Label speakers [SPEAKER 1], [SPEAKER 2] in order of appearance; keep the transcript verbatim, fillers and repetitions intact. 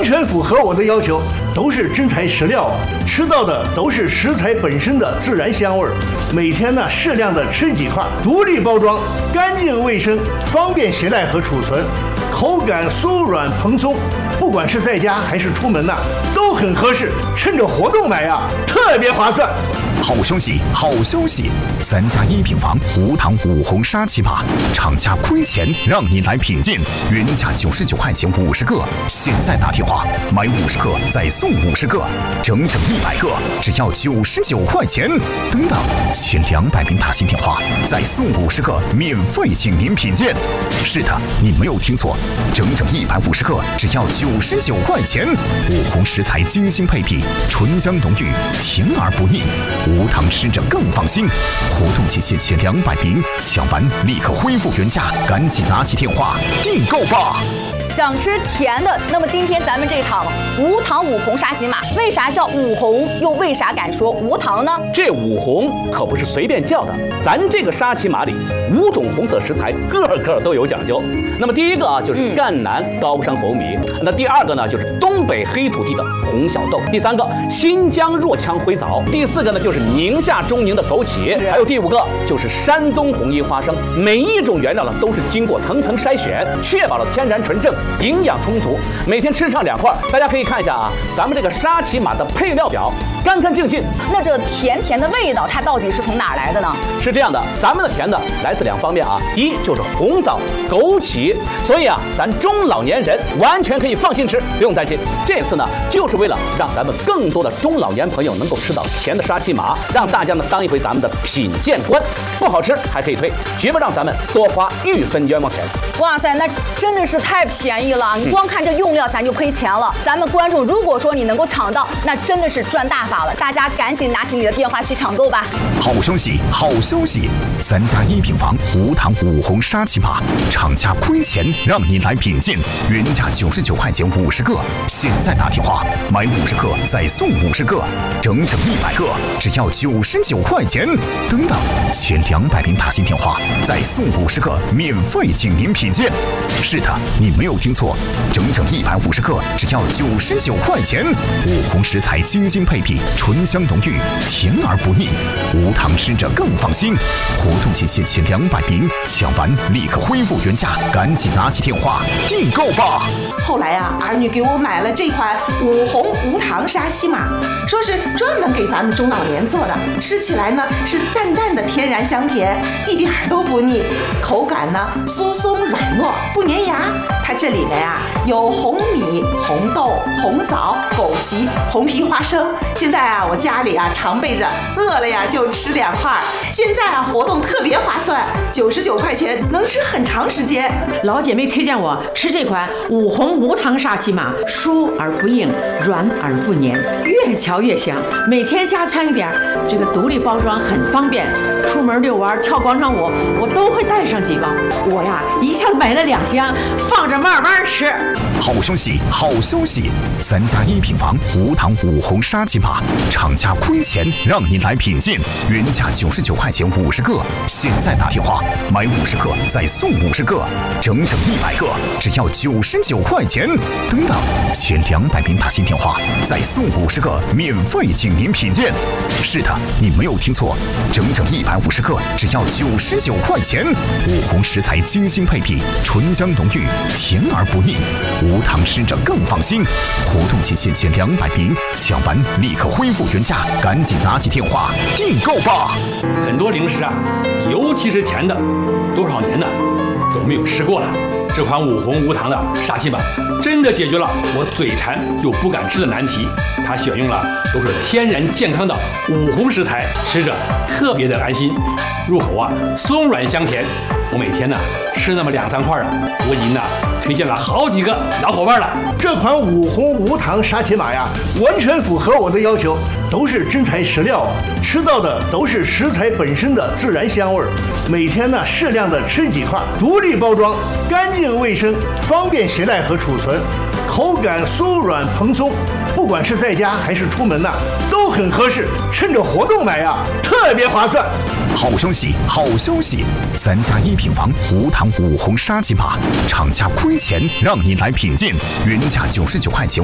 [SPEAKER 1] 全符合我的要求，都是真材实料，吃到的都是食材本身的自然香味儿。每天呢适量的吃几块，独立包装，干净卫生，方便携带和储存，口感酥软蓬松，不管是在家还是出门呐、啊，都很合适。趁着活动买呀、啊，特别划算。
[SPEAKER 2] 好消息，好消息！咱家一品房无糖五红沙琪玛，厂家亏钱让你来品鉴，原价九十九块钱五十个，现在打电话买五十个再送五十个，整整一百个，只要九十九块钱。等等，前两百名打进电话再送五十个，免费请您品鉴。是的，你没有听错，整整一百五十个，只要九十九块钱。五红食材精心配比，醇香浓郁，甜而不腻。无糖吃着更放心，活动期限前两百名，抢完立刻恢复原价，赶紧拿起电话订购吧！
[SPEAKER 3] 想吃甜的，那么今天咱们这场无糖五红沙琪玛，为啥叫五红，又为啥敢说无糖呢？
[SPEAKER 4] 这五红可不是随便叫的，咱这个沙琪玛里五种红色食材个个都有讲究。那么第一个啊就是赣南高山红米，嗯、那第二个呢就是东北黑土地的红小豆，第三个新疆若羌灰枣，第四个呢就是宁夏中宁的枸杞，还有第五个就是山东红衣花生。每一种原料呢都是经过层层筛选，确保了天然纯正，营养充足，每天吃上两块。大家可以看一下啊，咱们这个沙琪玛的配料表，干干净净。
[SPEAKER 3] 那这甜甜的味道，它到底是从哪儿来的呢？
[SPEAKER 4] 是这样的，咱们的甜的来自两方面啊，一就是红枣、枸杞，所以啊，咱中老年人完全可以放心吃，不用担心。这次呢，就是为了让咱们更多的中老年朋友能够吃到甜的沙琪玛，让大家呢当一回咱们的品鉴官。不好吃还可以退，绝不让咱们多花一分冤枉钱。
[SPEAKER 3] 哇塞，那真的是太便宜了！你光看这用料，咱就亏钱了。咱们观众，如果说你能够抢到，那真的是赚大发了。大家赶紧拿起你的电话去抢购吧！
[SPEAKER 2] 好消息，好消息！咱家一品房无糖五红沙琪玛，厂家亏钱让你来品鉴，原价九十九块钱五十个，现在打电话买五十个再送五十个，整整一百个，只要九十九块钱。等等，前两百名打进电话再送五十个，免费请您品鉴。是的，你没有听错，整整一百五十个，只要九十九块钱。五红食材精心配比，醇香浓郁，甜而不腻，无糖吃着更放心。活动期限前两百名，抢完立刻恢复原价，赶紧拿起电话订购吧！
[SPEAKER 5] 后来啊，儿女给我买了这款五红无糖沙琪玛，说是专门给咱们中老年做的，吃起来呢是淡淡的天然香甜，一点都不腻，口感呢酥松软糯，不粘牙。它这里面啊有红米、红豆、红枣、枸杞、红皮花生。现在啊，我家里啊常备着，饿了呀就吃两块。现在啊活动特别划算，九十九块钱能吃很长时间。
[SPEAKER 6] 老姐妹推荐我吃这款五红无糖沙琪玛，酥而不硬，软而不黏，越嚼越香。每天加餐一点，这个独立包装很方便，出门遛弯、跳广场舞，我都会带上几包。我呀一下子买了两箱，放着慢慢吃。
[SPEAKER 2] 好消息，好消息！咱家一品房无糖五红沙琪玛，厂家亏钱让你来品鉴，原价九十九块钱五十个，现在打电话买五十个再送五十个，整整一百个，只要九十九块钱。等等，前两百名打进电话再送五十个，免费请您品鉴。是的，你没有听错，整整一百五十个，只要九十九块钱。五红食材精心配比，醇香浓郁，甜而不腻，无糖吃着更放心。活动期限前两百名，抢完立刻恢复原价，赶紧拿起电话订购吧！
[SPEAKER 7] 很多零食啊，尤其是甜的，多少年呢都没有吃过了。这款五红无糖的沙琪玛真的解决了我嘴馋又不敢吃的难题。它选用了都是天然健康的五红食材，吃着特别的安心，入口啊松软香甜。我每天呢吃那么两三块啊，我已经呢推荐了好几个老伙伴了。
[SPEAKER 1] 这款五红无糖沙琪玛呀，完全符合我的要求，都是真材实料，吃到的都是食材本身的自然香味儿。每天呢适量的吃几块，独立包装，干净卫生，方便携带和储存，口感酥软蓬松，不管是在家还是出门呐、啊，都很合适。趁着活动买呀、啊，特别划算。
[SPEAKER 2] 好消息，好消息！咱家一品房无糖五红沙琪玛，厂家亏钱让你来品鉴，原价九十九块钱